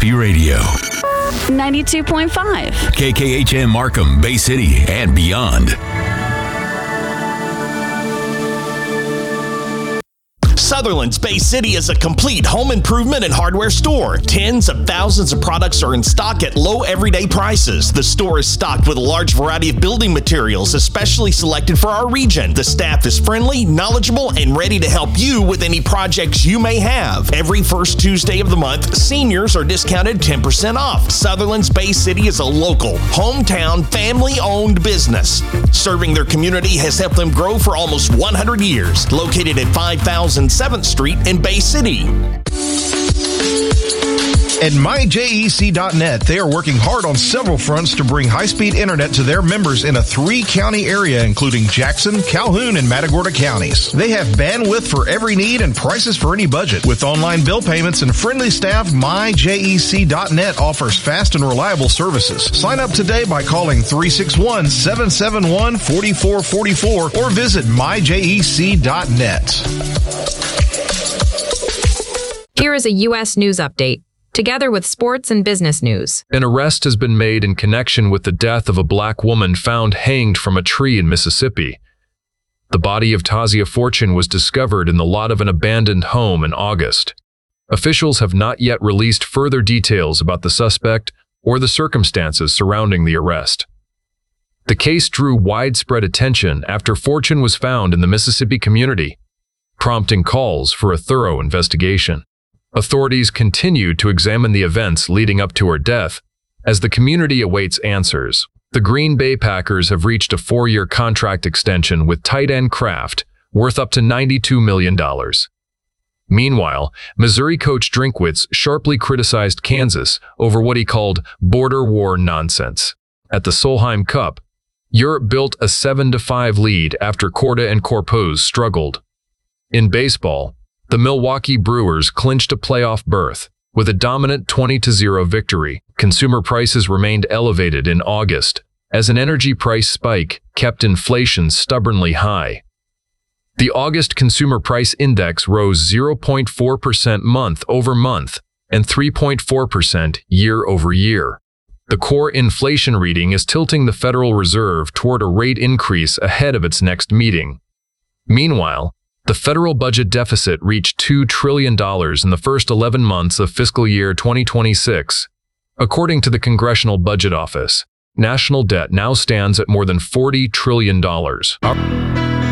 Mississippi Radio. 92.5. KKHM Markham, Bay City, and beyond. Sutherland's Bay City is a complete home improvement and hardware store. Tens of thousands of products are in stock at low everyday prices. The store is stocked with a large variety of building materials, especially selected for our region. The staff is friendly, knowledgeable, and ready to help you with any projects you may have. Every first Tuesday of the month, seniors are discounted 10% off. Sutherland's Bay City is a local, hometown, family-owned business. Serving their community has helped them grow for almost 100 years. Located at 5007 7th Street in Bay City. At myjec.net, they are working hard on several fronts to bring high-speed internet to their members in a 3-county area, including Jackson, Calhoun, and Matagorda counties. They have bandwidth for every need and prices for any budget. With online bill payments and friendly staff, myjec.net offers fast and reliable services. Sign up today by calling 361-771-4444 or visit myjec.net. Here is a U.S. news update, together with sports and business news. An arrest has been made in connection with the death of a black woman found hanged from a tree in Mississippi. The body of Tasia Fortune was discovered in the lot of an abandoned home in August. Officials have not yet released further details about the suspect or the circumstances surrounding the arrest. The case drew widespread attention after Fortune was found in the Mississippi community, prompting calls for a thorough investigation. Authorities continue to examine the events leading up to her death as the community awaits answers. The Green Bay Packers have reached a 4-year contract extension with tight end Kraft, worth up to $92 million. Meanwhile, Missouri coach Drinkwitz sharply criticized Kansas over what he called border war nonsense. At the Solheim Cup, Europe built a 7-5 lead after Korda and Corpos struggled. In baseball, the Milwaukee Brewers clinched a playoff berth with a dominant 20-0 victory. Consumer prices remained elevated in August as an energy price spike kept inflation stubbornly high. The August Consumer Price Index rose 0.4% month over month and 3.4% year over year. The core inflation reading is tilting the Federal Reserve toward a rate increase ahead of its next meeting. Meanwhile, the federal budget deficit reached $2 trillion in the first 11 months of fiscal year 2026. According to the Congressional Budget Office, national debt now stands at more than $40 trillion.